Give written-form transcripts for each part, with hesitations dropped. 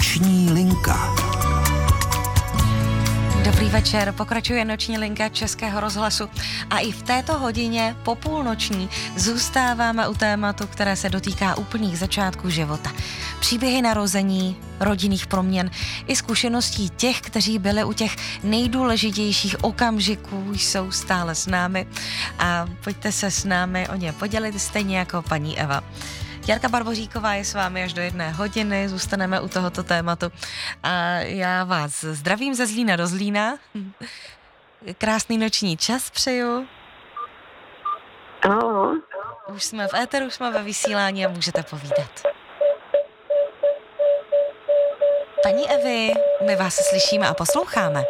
Noční linka. Dobrý večer, pokračuje Noční linka Českého rozhlasu a i v této hodině po půlnoční zůstáváme u tématu, které se dotýká úplných začátků života. Příběhy narození, rodinných proměn i zkušeností těch, kteří byli u těch nejdůležitějších okamžiků, jsou stále s námi a pojďte se s námi o ně podělit, stejně jako paní Eva. Jarka Barboříková je s vámi až do 1 hodiny, zůstaneme u tohoto tématu a já vás zdravím ze Zlína do Zlína. Krásný noční čas přeju. Ahoj. Už jsme v éteru, už jsme ve vysílání a můžete povídat. Paní Evi, my vás slyšíme a posloucháme.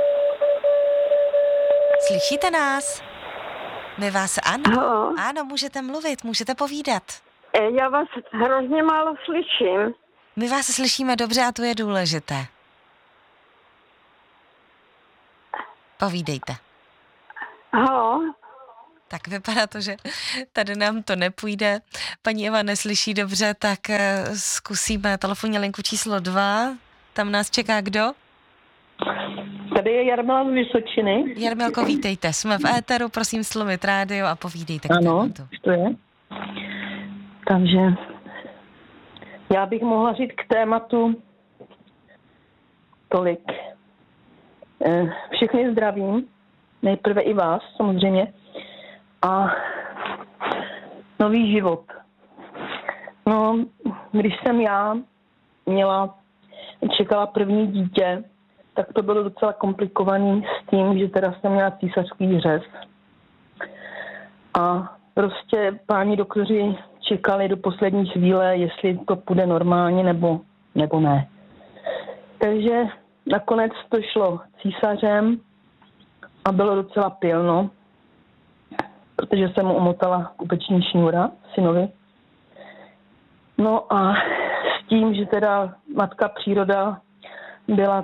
Slyšíte nás? My vás, ano, můžete mluvit, můžete povídat. Já vás hrozně málo slyším. My vás slyšíme dobře a to je důležité. Povídejte. Halo. Tak vypadá to, že tady nám to nepůjde. Paní Eva neslyší dobře, tak zkusíme telefonní linku číslo 2. Tam nás čeká kdo? Tady je Jarmila z Vysočiny. Jarmilko, vítejte. Jsme v éteru, prosím slovit rádio a povídejte k tématu. Ano, už to je. Takže já bych mohla říct k tématu tolik. Všechny zdravím, nejprve i vás samozřejmě. A nový život. No, když jsem já čekala první dítě, tak to bylo docela komplikovaný s tím, že teda jsem měla císařský řez. A prostě páni doktoři čekali do poslední chvíle, jestli to půjde normálně nebo ne. Takže nakonec to šlo císařem a bylo docela pilno, protože jsem mu omotala kupeční šňůra synovi. No a s tím, že teda matka příroda byla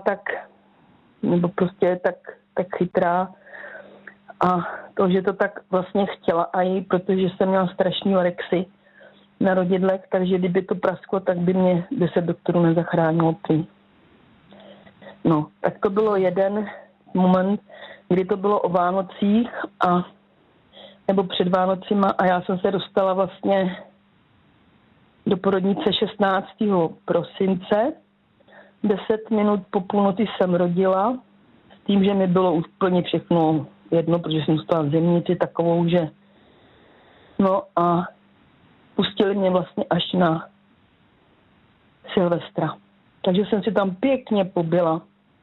tak chytrá a to, že to tak vlastně chtěla a i protože jsem měla strašný orexy na rodidlech, takže kdyby to prasklo, tak by mě 10 doktorů nezachránilo prý. No, tak to bylo jeden moment, kdy to bylo o Vánocích nebo před Vánocima a já jsem se dostala vlastně do porodnice 16. prosince. 10 minut po půlnoci jsem rodila s tím, že mi bylo úplně všechno jedno, protože jsem dostala v zemnici takovou, že no a pustili mě vlastně až na Silvestra. Takže jsem si tam pěkně pobila.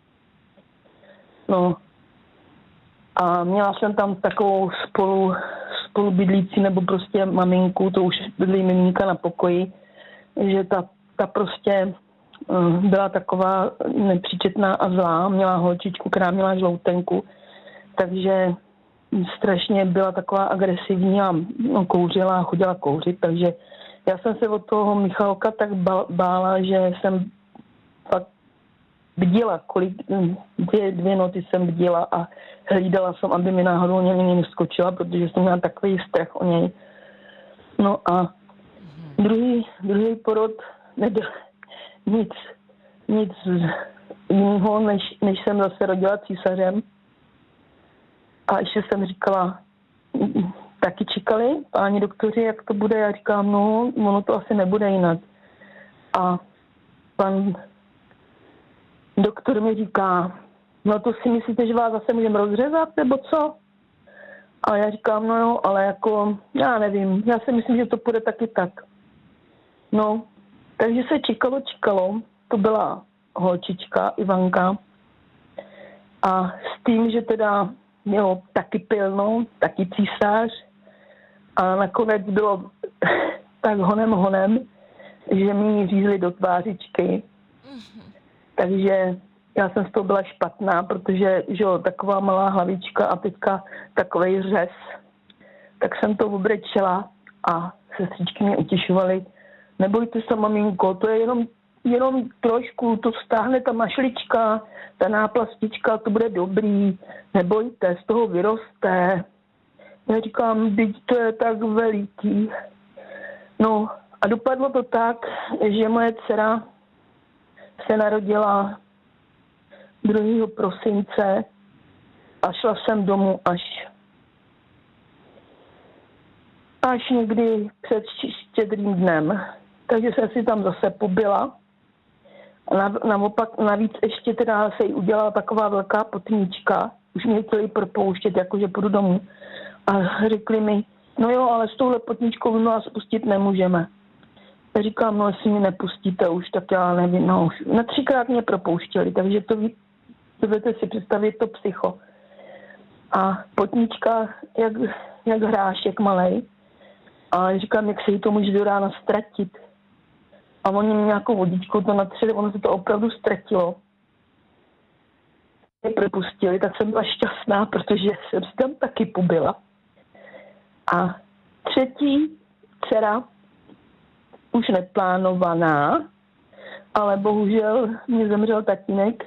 No a měla jsem tam takovou spolubydlící nebo prostě maminku, to už bydlí miminka na pokoji, že ta prostě byla taková nepříčetná a zlá, měla holčičku, která měla žloutenku, takže strašně byla taková agresivní a kouřila a chodila kouřit, takže já jsem se od toho Michalka tak bála, že jsem fakt bdila, dvě noci jsem bdila a hlídala jsem, aby mi náhodou něj neskočila, protože jsem měla takový strach o něj. No a druhý porod nebyl nic jiného, než jsem zase rodila císařem. A ještě jsem říkala, taky čekali páni doktoři, jak to bude. Já říkám, no, ono to asi nebude jinak. A pan doktor mi říká, no to si myslíte, že vás zase můžeme rozřezat, nebo co? A já říkám, no jo, ale jako, já nevím, já si myslím, že to půjde taky tak. No, takže se čekalo, to byla holčička Ivanka a s tím, že teda mělo taky pilno, taky císař a nakonec bylo tak honem, že mi ji řízli do tvářičky. Takže já jsem z toho byla špatná, protože že jo, taková malá hlavička a teďka takovej řez. Tak jsem to obrečela a sestřičky mě utěšovaly. Nebojte se, maminko, to je jenom trošku, to stáhne ta mašlička, ta náplastička, to bude dobrý, nebojte, z toho vyroste. Já říkám, teď to je tak veliký. No a dopadlo to tak, že moje dcera se narodila 2. prosince a šla jsem domů až někdy před Štědrým dnem. Takže jsem si tam zase pobyla. Navíc ještě teda se jí udělala taková velká potníčka. Už mě chtěli propouštět, jakože půjdu domů. A řekli mi, no jo, ale s touhle potníčkou my vás pustit nemůžeme. Já říkám, no jestli mě nepustíte už, tak já nevím, no už. Na 3krát mě propouštěli, takže to budete si představit to psycho. A potníčka, jak hrášek malej. A říkám, jak se jí to může do rána ztratit. A oni mi nějakou vodičkou to natřeli, ono se to opravdu ztratilo. Mě propustili, tak jsem byla šťastná, protože jsem si tam taky pobyla. A 3. dcera, už neplánovaná, ale bohužel mě zemřel tatínek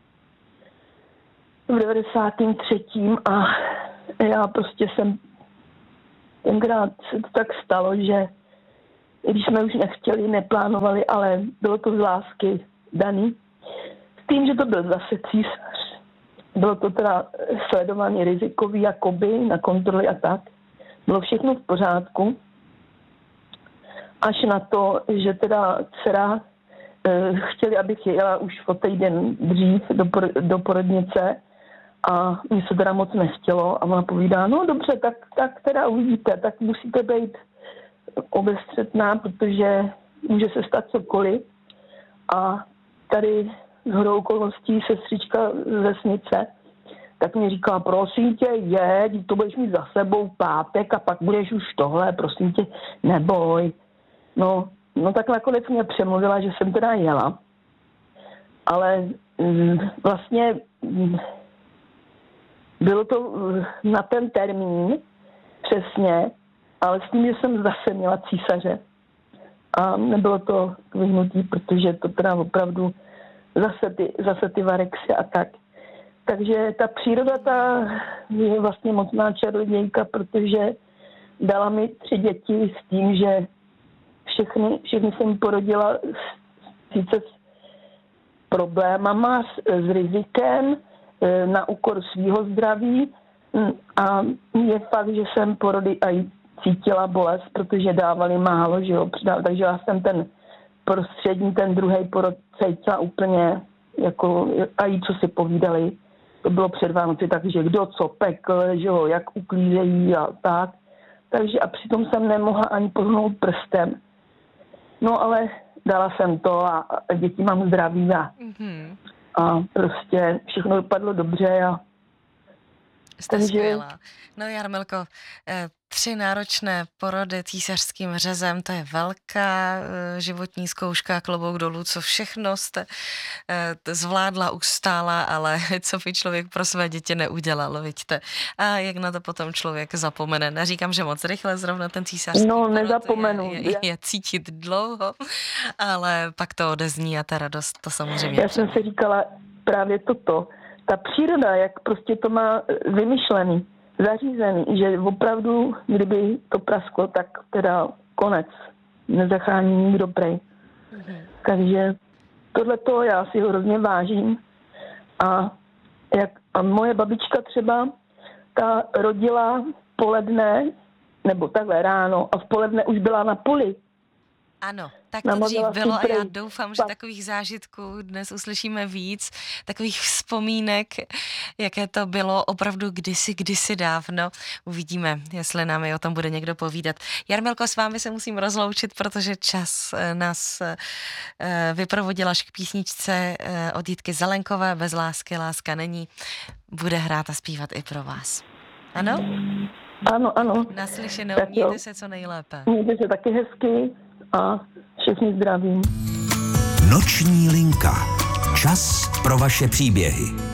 v 93. a já prostě jsem tenkrát se to tak stalo, že když jsme už nechtěli, neplánovali, ale bylo to z lásky daný. S tím, že to byl zase císař. Bylo to teda sledovaný rizikový jakoby na kontroly a tak. Bylo všechno v pořádku. Až na to, že teda dcera chtěli, abych jela už o týden dřív do porodnice a mi se teda moc nechtělo a ona povídá, no dobře, tak teda uvidíte, tak musíte být obezřetná, protože může se stát cokoliv. A tady shodou okolností sestřička z vesnice, tak mi říká, prosím tě, jeď, to budeš mít za sebou pátek a pak budeš už tohle, prosím tě, neboj. No tak nakonec mě přemluvila, že jsem teda jela. Ale vlastně bylo to na ten termín přesně, ale s tím, že jsem zase měla císaře. A nebylo to k vyhnutí, protože to teda opravdu zase ty varexy a tak. Takže ta příroda je vlastně mocná čarodějka, protože dala mi 3 děti s tím, že všechny jsem porodila sice s problémama, s rizikem, na úkor svýho zdraví a je fakt, že jsem porody a cítila bolest, protože dávali málo, že jo, takže já jsem ten prostřední, ten druhý porod cítila úplně jako, a jí co si povídali, to bylo před Vánoci, takže kdo co pekl, že jo, jak uklízejí a tak, takže a přitom jsem nemohla ani pohnout prstem. No ale dala jsem to a děti mám zdraví a prostě všechno dopadlo dobře a jste skvělá. No Jarmilko, 3 náročné porody císařským řezem, to je velká životní zkouška, klobouk dolů, co všechno jste zvládla, ustála, ale co by člověk pro své děti neudělal, vidíte. A jak na to potom člověk zapomene. Neříkám, že moc rychle zrovna ten císařský porod nezapomenu. Je cítit dlouho, ale pak to odezní a ta radost, to samozřejmě. Já jsem si říkala právě toto. Ta příroda, jak prostě to má vymyšlený, zařízený, že opravdu, kdyby to prasklo, tak teda konec. Nezachrání nikdo prej. Takže tohleto já si ho hrozně vážím. A moje babička třeba, ta rodila poledne, nebo takhle ráno, a v poledne už byla na poli. Ano, tak to dřív bylo a já doufám, že takových zážitků dnes uslyšíme víc, takových vzpomínek, jaké to bylo opravdu kdysi dávno. Uvidíme, jestli nám o tom bude někdo povídat. Jarmilko, s vámi se musím rozloučit, protože čas nás vyprovodil až k písničce od Jitky Zelenkové, Bez lásky láska není. Bude hrát a zpívat i pro vás. Ano? Ano. Naslyšenou, mějte se co nejlépe. Mějte se taky hezky a všechny zdravím. Noční linka. Čas pro vaše příběhy.